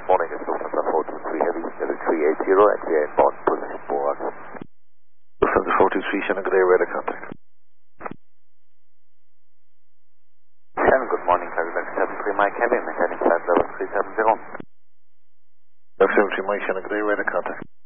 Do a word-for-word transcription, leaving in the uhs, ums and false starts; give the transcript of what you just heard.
morning, it's Lufthansa four two three Heavy, level three eight zero, and we are inbound position Borat. Lufthansa four two three, Shanghai, radar contact. Shannon, good morning, Cadillac seven three Mike Heavy, mechanic flight level three seven zero. seven three Mike, Shanghai, radar contact.